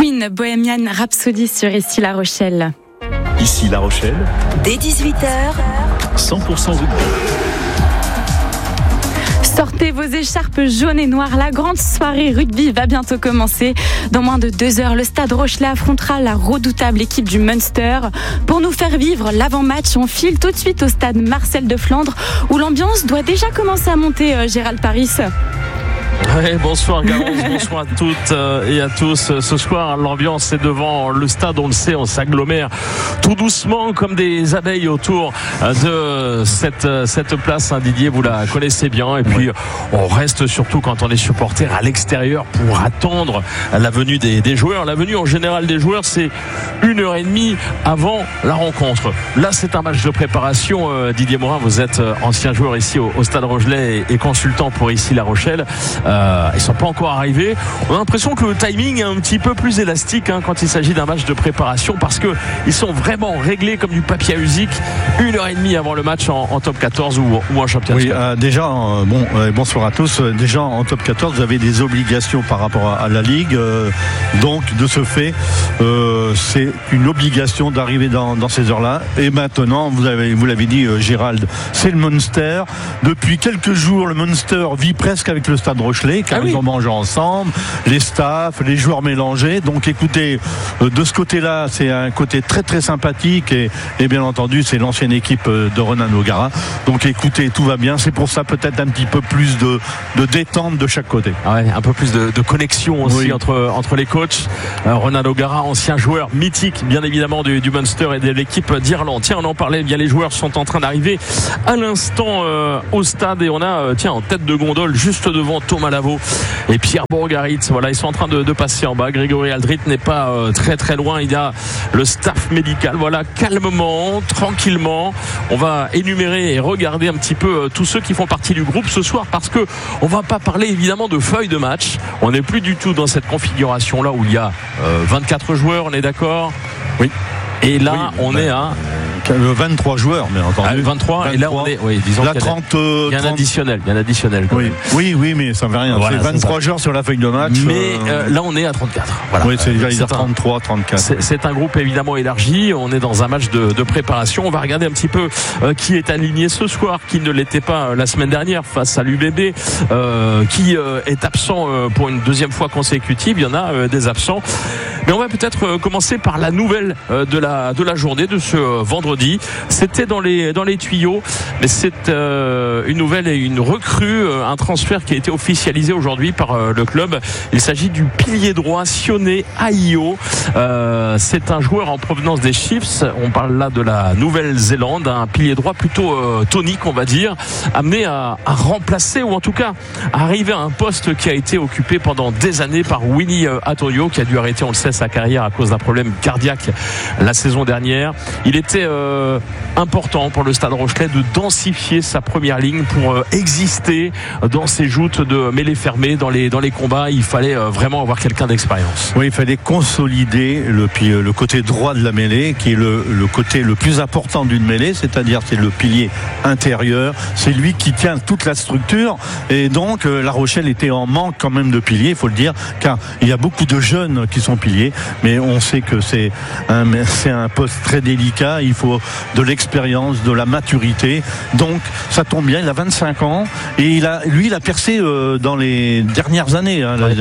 Queen, Bohemian Rhapsody sur Ici La Rochelle. Ici La Rochelle, dès 18h, 100% rugby. Sortez vos écharpes jaunes et noires, la grande soirée rugby va bientôt commencer. Dans moins de 2 heures, le Stade Rochelais affrontera la redoutable équipe du Munster. Pour nous faire vivre l'avant-match, on file tout de suite au Stade Marcel de Flandre où l'ambiance doit déjà commencer à monter, Gérald Paris. Ouais, bonsoir Garance, bonsoir à toutes et à tous. Ce soir, l'ambiance est devant le stade, on le sait, on s'agglomère tout doucement comme des abeilles autour de cette place. Didier, vous la connaissez bien. Et puis, on reste surtout quand on est supporter à l'extérieur pour attendre la venue des joueurs. La venue en général des joueurs, c'est 1h30 avant la rencontre. Là, c'est un match de préparation. Didier Morin, vous êtes ancien joueur ici au Stade Rochelais et consultant pour Ici La Rochelle. Ils sont pas encore arrivés. On a l'impression que le timing est un petit peu plus élastique quand il s'agit d'un match de préparation parce que ils sont vraiment réglés comme du papier à musique 1h30 avant le match en top 14 ou en championnat. Oui, déjà, bonsoir à tous. Déjà en top 14, vous avez des obligations par rapport à la Ligue. Donc, de ce fait, c'est une obligation d'arriver dans ces heures-là. Et maintenant, vous l'avez dit, Gérald, c'est le Munster. Depuis quelques jours, le Munster vit presque avec le Stade Rochelais, car ils ont mangé ensemble, les staffs, les joueurs mélangés. Donc écoutez, de ce côté-là, c'est un côté très très sympathique et bien entendu, c'est l'ancienne équipe de Ronan O'Gara. Donc écoutez, tout va bien. C'est pour ça peut-être un petit peu plus de détente de chaque côté. Ouais, un peu plus de connexion aussi entre les coachs. Ronan O'Gara, ancien joueur mythique, bien évidemment du Munster et de l'équipe d'Irlande. Tiens, on en parlait, bien les joueurs sont en train d'arriver à l'instant au stade et on a en tête de gondole juste devant Thomas Lavaux et Pierre Bourgarit. Voilà, ils sont en train de passer en bas. Grégory Aldrit n'est pas très très loin. Il y a le staff médical. Voilà, calmement, tranquillement. On va énumérer et regarder un petit peu tous ceux qui font partie du groupe ce soir parce que on va pas parler évidemment de feuille de match. On n'est plus du tout dans cette configuration là où il y a 24 joueurs. On est d'accord? Oui. Et là, on est à 23 joueurs, bien entendu. 23, et là on est, disons là, qu'il y a un additionnel. Il y a un additionnel. Oui, mais ça ne fait rien. Voilà, c'est 23 joueurs sur la feuille de match. Mais là, on est à 34. Voilà. Oui, c'est 33, 34. C'est un groupe évidemment élargi. On est dans un match de préparation. On va regarder un petit peu qui est aligné ce soir, qui ne l'était pas la semaine dernière face à l'UBB, qui est absent pour une deuxième fois consécutive. Il y en a des absents. Mais on va peut-être commencer par la nouvelle de la journée de ce vendredi. C'était dans les tuyaux, mais c'est une nouvelle et une recrue, un transfert qui a été officialisé aujourd'hui par le club. Il s'agit du pilier droit Sione Aio. C'est un joueur en provenance des Chiefs. On parle là de la Nouvelle-Zélande, un pilier droit plutôt tonique, on va dire, amené à remplacer ou en tout cas à arriver à un poste qui a été occupé pendant des années par Winnie Atoyo, qui a dû arrêter, on le sait, sa carrière à cause d'un problème cardiaque la saison dernière. Il était important pour le Stade Rochelais de densifier sa première ligne pour exister dans ces joutes de mêlée fermée, dans les combats. Il fallait vraiment avoir quelqu'un d'expérience. Oui, il fallait consolider le côté droit de la mêlée, qui est le côté le plus important d'une mêlée, c'est-à-dire c'est le pilier intérieur. C'est lui qui tient toute la structure. Et donc, La Rochelle était en manque quand même de piliers, il faut le dire, car il y a beaucoup de jeunes qui sont piliers, mais on sait que c'est un poste très délicat. Il faut de l'expérience, de la maturité. Donc, ça tombe bien, il a 25 ans et il a percé dans les dernières années,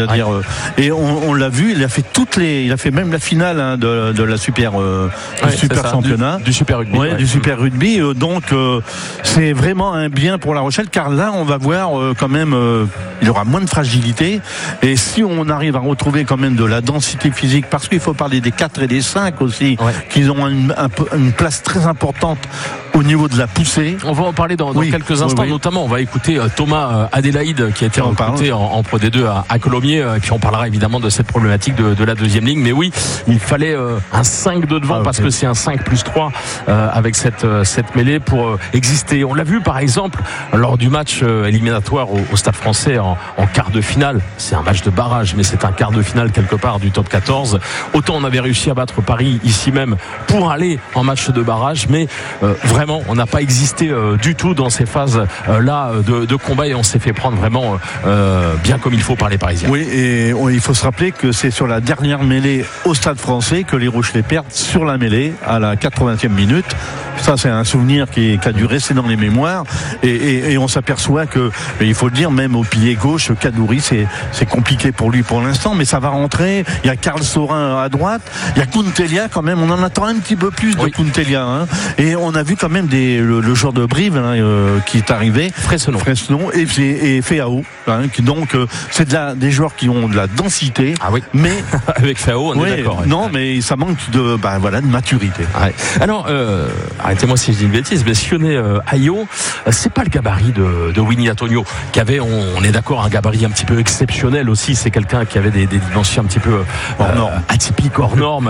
et on l'a vu, il a fait même la finale de la super championnat du super rugby. Du super rugby. Donc, c'est vraiment un bien pour La Rochelle, car là, on va voir quand même, il y aura moins de fragilité. Et si on arrive à retrouver quand même de la densité physique, parce qu'il faut parler des 4 et des 5 aussi, qui ont une place très importante au niveau de la poussée. On va en parler dans quelques instants, notamment on va écouter Thomas Adélaïde qui a été recruté en Pro D2 à Colomiers, et puis on parlera évidemment de cette problématique de la deuxième ligne. Mais oui, il fallait un 5 de devant parce que c'est un 5 plus 3 avec cette mêlée pour exister. On l'a vu par exemple lors du match éliminatoire au Stade Français en quart de finale. C'est un match de barrage, mais c'est un quart de finale quelque part du top 14. Autant on avait réussi à battre Paris ici même pour aller en match de barrage, mais vraiment vraiment, on n'a pas existé du tout dans ces phases là de combat et on s'est fait prendre vraiment bien comme il faut par les Parisiens. Oui, et il faut se rappeler que c'est sur la dernière mêlée au Stade Français que les Rochelais perdent sur la mêlée à la 80e minute. Ça, c'est un souvenir qui a dû rester dans les mémoires et on s'aperçoit que, il faut le dire, même au pilier gauche, Kaddouri, c'est compliqué pour lui pour l'instant, mais ça va rentrer. Il y a Karl Saurin à droite, il y a Kuntelia quand même, on en attend un petit peu plus de Kuntelia, hein. Et on a vu quand même le joueur de Brive qui est arrivé, Fresnon et Féao, hein, donc c'est des joueurs qui ont de la densité, mais avec Féao on est d'accord. Non, mais ça manque de maturité. Ouais. Alors arrêtez-moi si je dis une bêtise, mais Sione Ayo, c'est pas le gabarit de Winnie Antonio qui avait, on est d'accord, un gabarit un petit peu exceptionnel aussi. C'est quelqu'un qui avait des dimensions un petit peu atypiques, hors normes.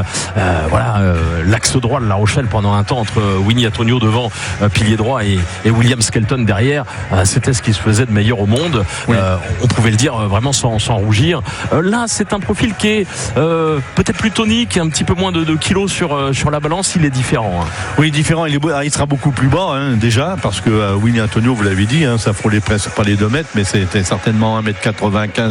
L'axe droit de La Rochelle pendant un temps entre Winnie Antonio devant, pilier droit, et William Skelton derrière, c'était ce qui se faisait de meilleur au monde. On pouvait le dire vraiment sans rougir. Là, c'est un profil qui est peut-être plus tonique, un petit peu moins de kilos sur la balance. Il est différent. Hein. Oui, différent. Il sera beaucoup plus bas déjà, parce que Winnie Antonio, vous l'avez dit, ça frôlait presque pas les 2 mètres, mais c'était certainement 1m95,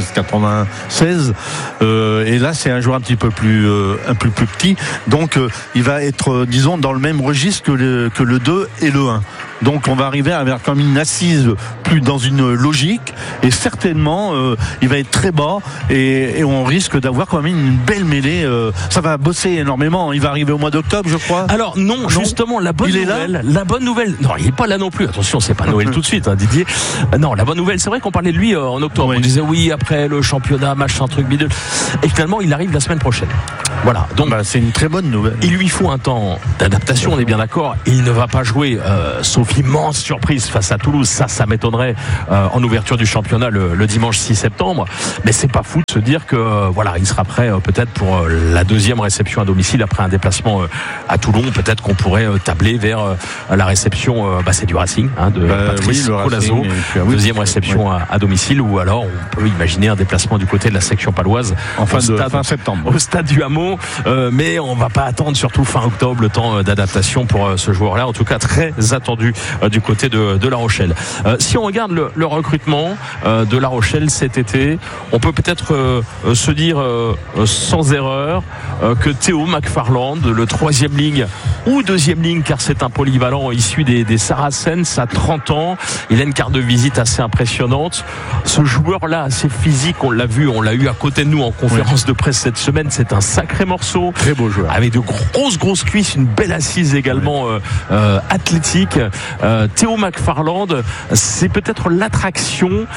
96. Et là, c'est un joueur un peu plus petit. Donc, il va être, disons, dans le même registre que le 2 et le 1. Donc on va arriver à avoir comme une assise plus dans une logique, et certainement il va être très bas et on risque d'avoir quand même une belle mêlée. Ça va bosser énormément. Il va arriver au mois d'octobre, je crois. Alors non, justement, la bonne nouvelle, non, il n'est pas là non plus. Attention, c'est pas Noël tout de suite, Didier. Non, la bonne nouvelle, c'est vrai qu'on parlait de lui en octobre. On disait après le championnat, machin, truc bidule. Et finalement, il arrive la semaine prochaine. Voilà. Donc c'est une très bonne nouvelle. Il lui faut un temps d'adaptation, on est bien d'accord. Il ne va pas jouer, sauf immense surprise face à Toulouse. Ça m'étonnerait en ouverture du championnat le dimanche 6 septembre. Mais c'est pas fou de se dire que il sera prêt peut-être pour la deuxième réception à domicile après un déplacement à Toulon. Peut-être qu'on pourrait tabler vers la réception. C'est du Racing, de Patrice Colazo. Deuxième réception à domicile, ou alors on peut imaginer un déplacement du côté de la section paloise fin septembre au stade du Hameau. Mais on va pas attendre, surtout fin octobre, le temps d'adaptation pour ce joueur-là. En tout cas, très attendu du côté de La Rochelle. Si on regarde le recrutement de La Rochelle cet été, on peut peut-être se dire sans erreur que Théo McFarland, le 3e ligne ou 2e ligne, car c'est un polyvalent issu des Saracens, à 30 ans, il a une carte de visite assez impressionnante. Ce joueur-là, assez physique, on l'a vu, on l'a eu à côté de nous en conférence de presse cette semaine. C'est un sacré morceau, très beau joueur, avec de grosses cuisses, une belle assise également athlétique. Théo McFarland, c'est peut-être l'attraction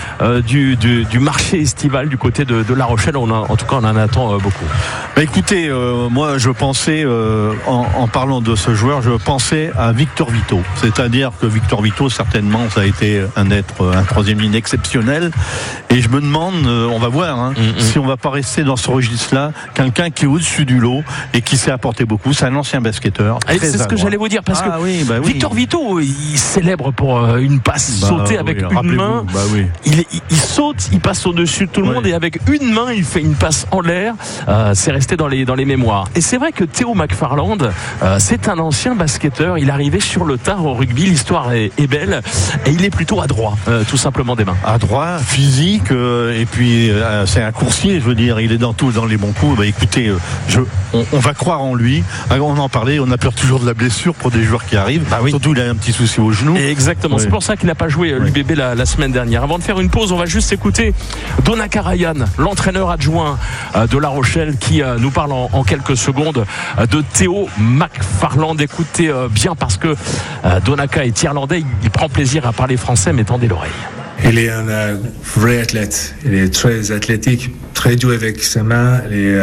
du marché estival du côté de La Rochelle. En tout cas, on en attend beaucoup. Écoutez, moi je pensais, en parlant de ce joueur, je pensais à Victor Vito. C'est-à-dire que Victor Vito, certainement, ça a été un 3e ligne exceptionnel. Et je me demande, on va voir, si on va pas rester dans ce registre-là, quelqu'un qui est au-dessus du lot et qui s'est apporté beaucoup. C'est un ancien basketteur. C'est ce que j'allais vous dire, parce que Victor Vito, il célèbre pour une passe sautée avec une main. Il saute, il passe au-dessus de tout le monde, et avec une main, il fait une passe en l'air. C'est resté dans les mémoires. Et c'est vrai que Théo McFarland, c'est un ancien basketteur. Il arrivait sur le tard au rugby. L'histoire est belle, et il est plutôt adroit, tout simplement des mains. Adroit, physique, et puis c'est un coursier. Je veux dire, il est dans les bons coups. Écoutez, on va croire en lui. On en parlait. On a peur toujours de la blessure pour des joueurs qui arrivent. Surtout, il a un petit souci au genou. Exactement. C'est pour ça qu'il n'a pas joué l'UBB la semaine dernière. Avant de faire une pause, on va juste écouter Donaka Ryan, l'entraîneur adjoint de La Rochelle, qui nous parle en quelques secondes de Théo McFarland. Écoutez bien, parce que Donaka est irlandais. Il prend plaisir à parler français, mais tendez l'oreille. Il est un vrai athlète. Il est très athlétique, très doué avec ses mains.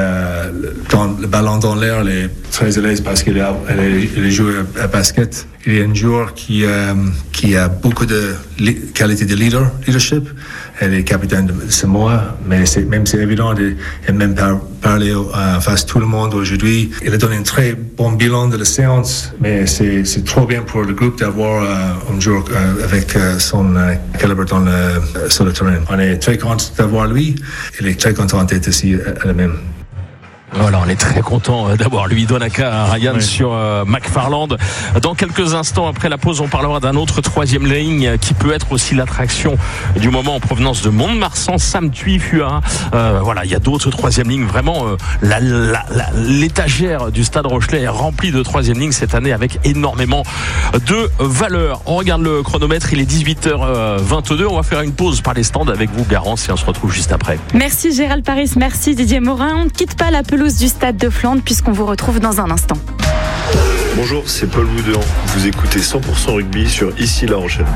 Quand le ballon dans l'air, il est très à l'aise parce qu'il a joué à basket. Il est un joueur qui a beaucoup de qualités de leadership. Elle est capitaine de Samoa, mais c'est évident de même parler face à tout le monde aujourd'hui. Il a donné un très bon bilan de la séance, mais c'est trop bien pour le groupe d'avoir un joueur avec son calibre sur le terrain. On est très content d'avoir lui. Il est très content d'être ici à la même. Voilà, on est très content d'avoir lui, Donaka Ryan, sur McFarland. Dans quelques instants, après la pause, on parlera d'un autre troisième ligne qui peut être aussi l'attraction du moment en provenance de Mont-de-Marsan, Sam Tuifua. Voilà, il y a d'autres troisième lignes. Vraiment, l'étagère du Stade Rochelais est remplie de troisième lignes cette année avec énormément de valeur. On regarde le chronomètre, il est 18h22. On va faire une pause par les stands avec vous, Garance, et on se retrouve juste après. Merci Gérald Paris, merci Didier Morin. On ne quitte pas la pelouse du Stade de Flandre puisqu'on vous retrouve dans un instant. Bonjour, c'est Paul Boudéan. Vous écoutez 100% rugby sur Ici La Rochelle.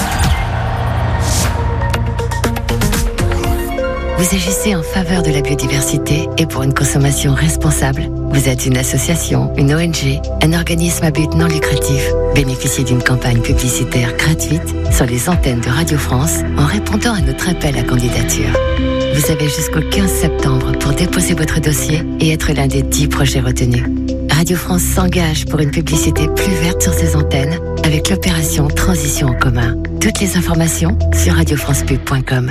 Vous agissez en faveur de la biodiversité et pour une consommation responsable. Vous êtes une association, une ONG, un organisme à but non lucratif. Bénéficiez d'une campagne publicitaire gratuite sur les antennes de Radio France en répondant à notre appel à candidature. Vous avez jusqu'au 15 septembre pour déposer votre dossier et être l'un des 10 projets retenus. Radio France s'engage pour une publicité plus verte sur ses antennes avec l'opération Transition en commun. Toutes les informations sur radiofrancepub.com.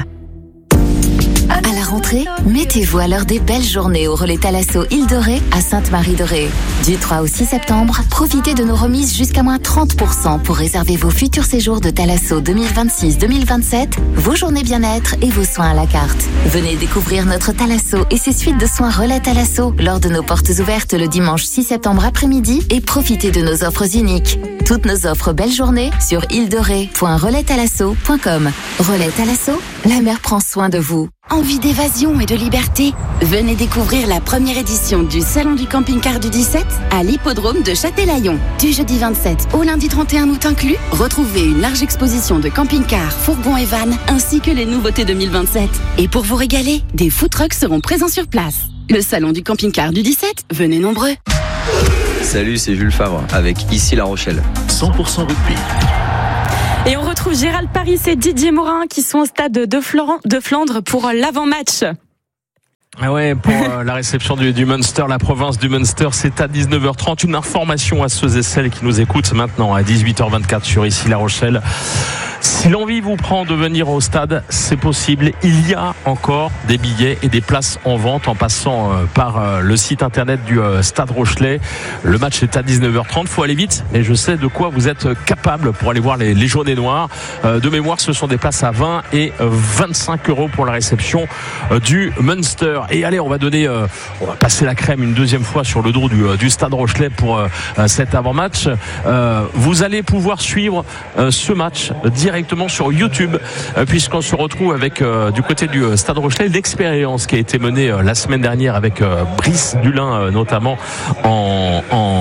À la rentrée, mettez-vous à l'heure des belles journées au relais Thalasso Île-de-Ré à Sainte-Marie-de-Ré. Du 3 au 6 septembre, profitez de nos remises jusqu'à moins 30% pour réserver vos futurs séjours de Thalasso 2026-2027, vos journées bien-être et vos soins à la carte. Venez découvrir notre Thalasso et ses suites de soins relais Thalasso lors de nos portes ouvertes le dimanche 6 septembre après-midi et profitez de nos offres uniques. Toutes nos offres belle journée sur île-de-ré.relaisthalasso.com. Relais Thalasso, la mer prend soin de vous. Envie d'évasion et de liberté? Venez découvrir la première édition du Salon du camping-car du 17 à l'hippodrome de Châtelaillon. Du jeudi 27 au lundi 31 août inclus, retrouvez une large exposition de camping-cars, fourgons et vannes, ainsi que les nouveautés 2027. Et pour vous régaler, des food trucks seront présents sur place. Le Salon du camping-car du 17, venez nombreux. Salut, c'est Jules Favre avec Ici La Rochelle. 100% rugby. Et on retrouve Gérald Paris et Didier Morin qui sont au stade de Flandre pour l'avant-match. Ah ouais, pour la réception du Munster, la province du Munster, c'est à 19h30. Une information à ceux et celles qui nous écoutent maintenant à 18h24 sur Ici La Rochelle. Si l'envie vous prend de venir au stade, c'est possible. Il y a encore des billets et des places en vente en passant par le site internet du Stade Rochelais. Le match est à 19h30. Faut aller vite, mais je sais de quoi vous êtes capable pour aller voir les jaunes et noirs. De mémoire, ce sont des places à 20 et 25 € pour la réception du Munster. Et allez, on va passer la crème une deuxième fois sur le dos du Stade Rochelais pour cet avant-match. Vous allez pouvoir suivre ce match directement sur YouTube, puisqu'on se retrouve avec du côté du Stade Rochelais l'expérience qui a été menée la semaine dernière avec Brice Dulin notamment en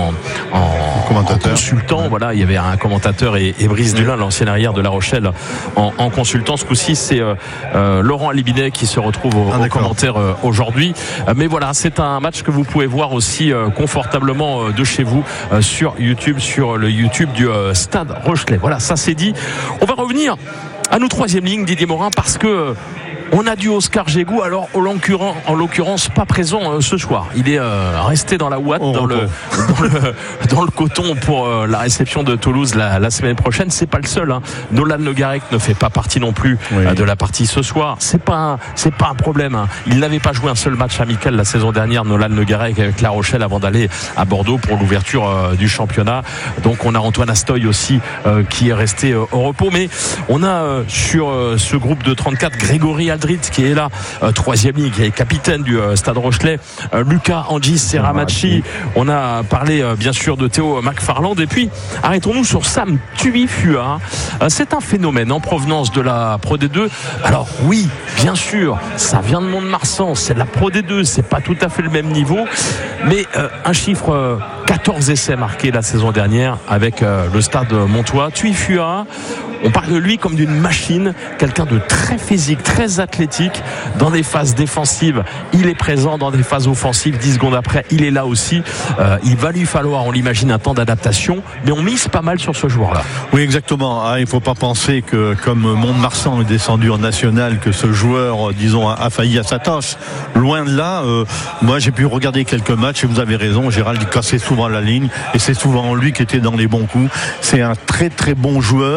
consultant. Voilà, il y avait un commentateur et Brice Dulin, l'ancien arrière de La Rochelle, en consultant. Ce coup-ci, c'est Laurent Alibinet qui se retrouve au commentaire aujourd'hui. Mais voilà, c'est un match que vous pouvez voir aussi confortablement de chez vous sur YouTube, sur le YouTube du Stade Rochelais. Voilà, ça c'est dit. On va revenir à nos troisième lignes, Didier Morin, parce que on a du Oscar Gégou, alors en l'occurrence pas présent ce soir. Il est resté dans la ouate, dans le coton pour la réception de Toulouse la semaine prochaine. C'est pas le seul. Nolan Le Garec ne fait pas partie non plus de la partie ce soir. C'est pas un problème. Il n'avait pas joué un seul match amical la saison dernière, Nolan Le Garec, avec La Rochelle avant d'aller à Bordeaux pour l'ouverture du championnat. Donc on a Antoine Astoy aussi qui est resté au repos. Mais on a sur ce groupe de 34 Grégory Aldrit qui est là, troisième ligne, qui est capitaine du Stade Rochelais, Lucas Angis Seramachi. On a parlé bien sûr de Théo McFarland, et puis arrêtons-nous sur Sam Tuifua. C'est un phénomène en provenance de la Pro D2. Alors oui, bien sûr, ça vient de Mont-de-Marsan, c'est de la Pro D2, c'est pas tout à fait le même niveau, mais un chiffre 14 essais marqués la saison dernière avec le Stade Montois. Tuifua, on parle de lui comme d'une machine, quelqu'un de très physique, très athlétique. Dans des phases défensives, il est présent. Dans des phases offensives, 10 secondes après, il est là aussi. Il va lui falloir, on l'imagine, un temps d'adaptation, mais on mise pas mal sur ce joueur-là. Oui, exactement. Il ne faut pas penser que, comme Mont-de-Marsan est descendu en national, que ce joueur, disons, a failli à sa tâche. Loin de là. Moi, j'ai pu regarder quelques matchs et vous avez raison, Gérald, il cassait souvent la ligne et c'est souvent lui qui était dans les bons coups. C'est un très très bon joueur.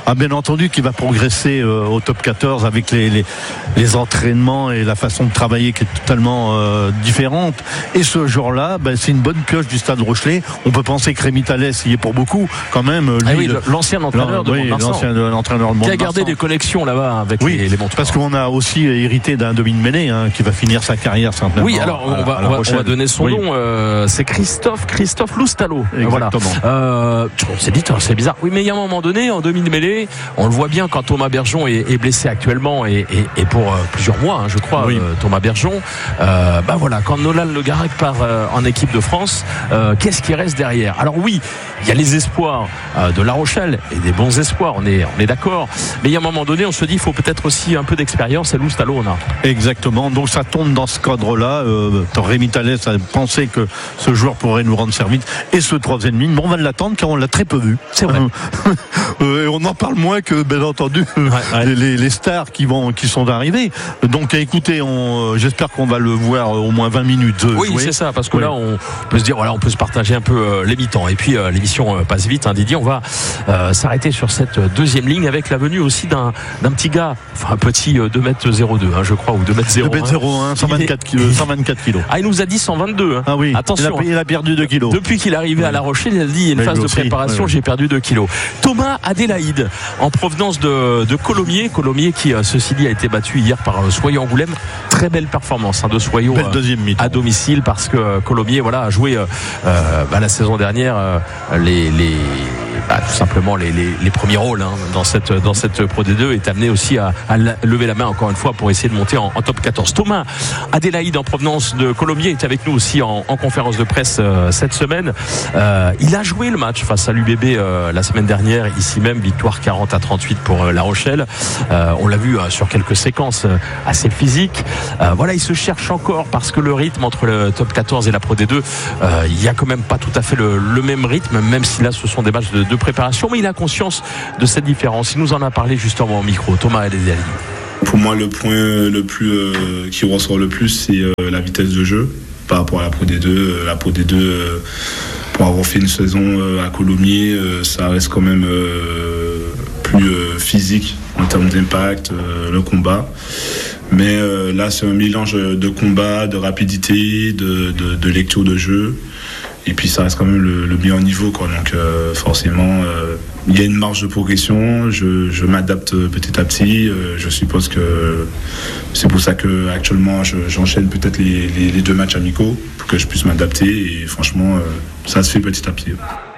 bien entendu qu'il va progresser au top 14 avec les entraînements et la façon de travailler qui est totalement différente. Et ce jour-là, c'est une bonne pioche du Stade Rochelet. On peut penser que Rémi Thalès y est pour beaucoup quand même. Lui, l'ancien entraîneur de Mont-de-Marsan, qui a gardé des connexions là-bas avec les montres. Parce qu'on a aussi hérité d'un demi-mêlée qui va finir sa carrière certainement. Oui, alors on va donner son nom. C'est Christophe Loustalot. Exactement. Voilà. On s'est dit, c'est bizarre. Oui, mais il y a un moment donné, en demi-mêlée, on le voit bien quand Thomas Bergeon est blessé actuellement et pour plusieurs mois, je crois, Thomas Bergeon. Voilà, quand Nolan Le Garec part en équipe de France, qu'est-ce qui reste derrière? Alors oui, il y a les espoirs de La Rochelle et des bons espoirs, on est d'accord. Mais il y a un moment donné, on se dit, il faut peut-être aussi un peu d'expérience. Et Loustalot, on a. Exactement. Donc ça tombe dans ce cadre-là. Rémi Thalès a pensé que ce joueur pourrait nous rendre service. Et ce troisième ligne, on va l'attendre car on l'a très peu vu. C'est vrai. Et on en parle moins que, bien entendu, les stars qui sont arrivés. Donc écoutez, j'espère qu'on va le voir au moins 20 minutes. Oui, jouer. C'est ça, parce que là, on peut se dire, voilà, on peut se partager un peu les mi-temps. Et puis l'émission passe vite, Didier. On va s'arrêter sur cette deuxième ligne avec la venue aussi d'un petit gars, un petit 2m02, je crois, ou 2m01. 2m01, 124 kilos. Ah, il nous a dit 122. Ah oui. Attention. Il a perdu 2 kilos. Depuis qu'il est arrivé à La Rochelle, il a dit, il y a une phase de préparation, j'ai perdu 2 kilos. Thomas Adélaïde, en provenance de Colomiers. Colomiers qui, ceci dit, a été battu hier par Soyaux Angoulême. Très belle performance de Soyaux à domicile, parce que Colomiers a joué la saison dernière tout simplement les premiers rôles dans cette Pro D2, est amené aussi à lever la main encore une fois pour essayer de monter en top 14. Thomas Adélaïde, en provenance de Colomiers, est avec nous aussi en conférence de presse cette semaine. Il a joué le match face à l'UBB la semaine dernière, ici même, victoire 40-38 pour La Rochelle. On l'a vu sur quelques séquences assez physiques. Il se cherche encore, parce que le rythme entre le top 14 et la Pro D2, il n'y a quand même pas tout à fait le même rythme, même si là ce sont des matchs de préparation, mais il a conscience de cette différence. Il nous en a parlé justement au micro. Thomas Adélaïde. Pour moi, le point le plus qui ressort le plus, c'est la vitesse de jeu par rapport à la Pro D2. La Pro D2, pour avoir fait une saison à Colomiers, ça reste quand même plus physique en termes d'impact, le combat. Mais là, c'est un mélange de combat, de rapidité, de lecture de jeu. Et puis ça reste quand même le meilleur niveau, quoi. Donc forcément, il y a une marge de progression. Je m'adapte petit à petit. Je suppose que c'est pour ça que actuellement j'enchaîne peut-être les 2 matchs amicaux pour que je puisse m'adapter. Et franchement, ça se fait petit à petit.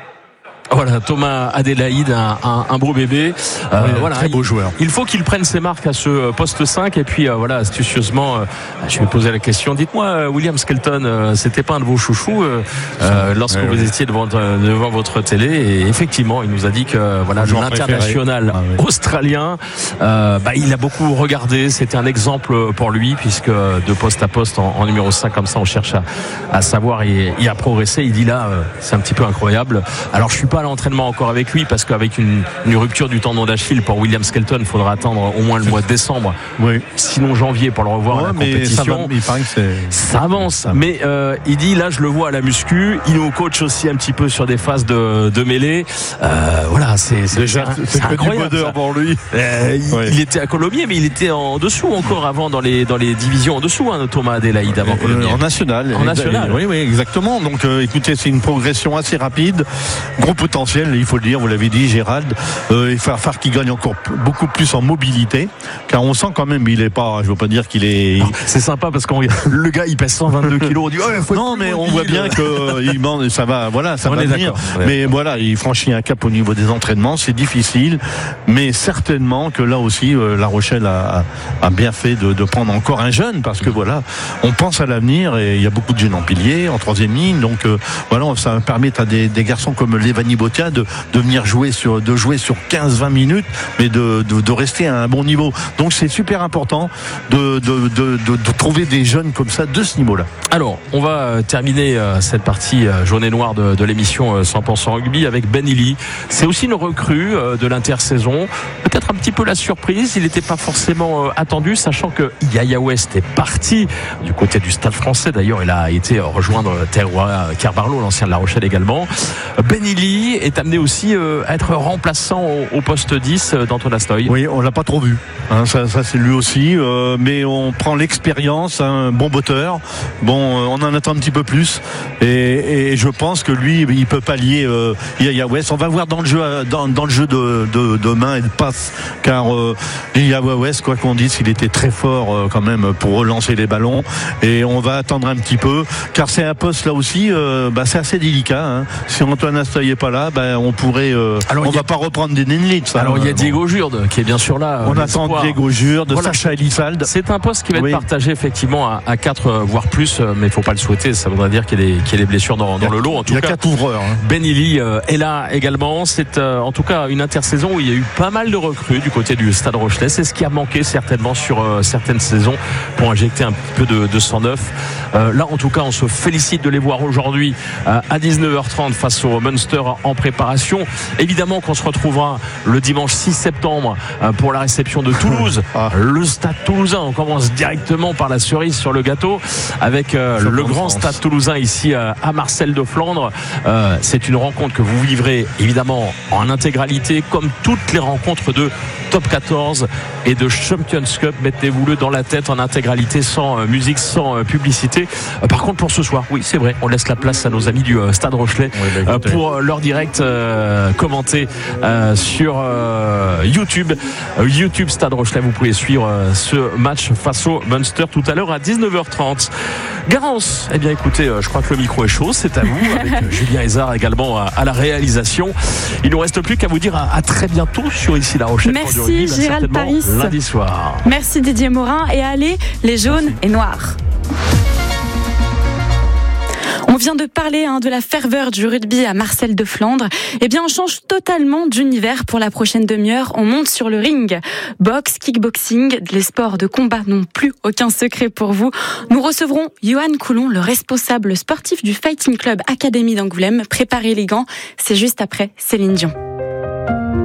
Voilà, Thomas Adélaïde, un beau bébé. Très beau joueur. Il faut qu'il prenne ses marques à ce poste 5. Et puis astucieusement, je vais poser la question. Dites-moi, William Skelton, c'était pas un de vos chouchous lorsque vous étiez devant votre télé? Et effectivement, il nous a dit que l'international australien, il a beaucoup regardé. C'était un exemple pour lui, puisque de poste à poste en numéro 5, comme ça, on cherche à savoir et à progresser. Il dit là, c'est un petit peu incroyable. Alors, je suis pas à l'entraînement encore avec lui, parce qu'avec une rupture du tendon d'Achille pour William Skelton, il faudra attendre au moins le mois de décembre, sinon janvier, pour le revoir à la compétition. Ça avance, mais il dit là, je le vois à la muscu, il nous coach aussi un petit peu sur des phases de mêlée. C'est incroyable pour lui. Il était à Colomiers, mais il était en dessous encore avant dans les divisions en dessous, Thomas Adélaïde, avant Colomiers. En national. Oui, exactement. Donc écoutez, c'est une progression assez rapide, gros potentiel, il faut le dire, vous l'avez dit, Gérald. Il va falloir qu'il gagne encore beaucoup plus en mobilité, car on sent quand même, il est pas, je veux pas dire qu'il est. C'est sympa, parce que le gars, il pèse 122 kilos. On dit, mais on voit bien que ça va venir. Mais il franchit un cap au niveau des entraînements, c'est difficile, mais certainement que là aussi, La Rochelle a bien fait de prendre encore un jeune, parce que on pense à l'avenir, et il y a beaucoup de jeunes en pilier, en troisième ligne, donc ça va permettre à des garçons comme Lévani Botia de venir jouer sur 15-20 minutes, mais de rester à un bon niveau. Donc c'est super important de trouver des jeunes comme ça de ce niveau-là. Alors, on va terminer cette partie jaune et noire de l'émission 100% rugby avec Ben Illy. C'est aussi une recrue de l'intersaison. Peut-être un petit peu la surprise. Il n'était pas forcément attendu, sachant que Yaya West est parti du côté du Stade Français. D'ailleurs, il a été rejoindre Kerr Barlow, l'ancien de La Rochelle également. Ben Illy, lui est amené aussi à être remplaçant au poste 10 d'Antonas Stoy. Oui, on l'a pas trop vu. Ça c'est lui aussi. Mais on prend l'expérience, un bon botteur. On en attend un petit peu plus. Et je pense que lui, il peut pallier Yaya West. On va voir dans le jeu, dans le jeu de main et de passe, car Yaya West, quoi qu'on dise, il était très fort quand même pour relancer les ballons. Et on va attendre un petit peu, car c'est un poste là aussi, c'est assez délicat. Si Antoine Astoy n'est pas là, on pourrait, on va pas reprendre des Nenlitz. Alors il y a Diego Jurde qui est bien sûr là. On attend Diego Jurde, Sacha Elissalde. C'est un poste qui va être partagé effectivement à 4 voire plus, mais il faut pas le souhaiter. Ça voudrait dire qu'il y a des blessures dans le lot. En tout cas, il y a 4 ouvreurs. Ben Illy est là également. C'est en tout cas une intersaison où il y a eu pas mal de recrues du côté du Stade Rochelais. C'est ce qui a manqué certainement sur certaines saisons pour injecter un petit peu de sang neuf. Là en tout cas on se félicite de les voir aujourd'hui à 19h30 face au Munster en préparation. Évidemment qu'on se retrouvera le dimanche 6 septembre pour la réception de Toulouse. Le Stade Toulousain, on commence directement par la cerise sur le gâteau avec le grand Stade Toulousain ici à Marcel de Flandre. C'est une rencontre que vous vivrez évidemment en intégralité comme toutes les rencontres de Top 14 et de Champions Cup. Mettez-vous-le dans la tête en intégralité, sans musique, sans publicité. Par contre pour ce soir, oui c'est vrai, on laisse la place à nos amis du Stade Rochelais pour leur direct commenté sur YouTube Stade Rochelais. Vous pouvez suivre ce match face au Munster tout à l'heure à 19h30. Garance, eh bien écoutez, je crois que le micro est chaud, c'est à vous, avec Julien Hézard également à la réalisation. Il ne nous reste plus qu'à vous dire à très bientôt sur Ici La Rochelle. Merci Gérald Paris. Lundi soir. Merci Didier Morin, et allez les jaunes et noirs. On vient de parler de la ferveur du rugby à Marcel de Flandre. Eh bien, on change totalement d'univers pour la prochaine demi-heure. On monte sur le ring. Boxe, kickboxing, les sports de combat n'ont plus aucun secret pour vous. Nous recevrons Johan Coulon, le responsable sportif du Fighting Club Académie d'Angoulême. Préparez les gants, c'est juste après Céline Dion.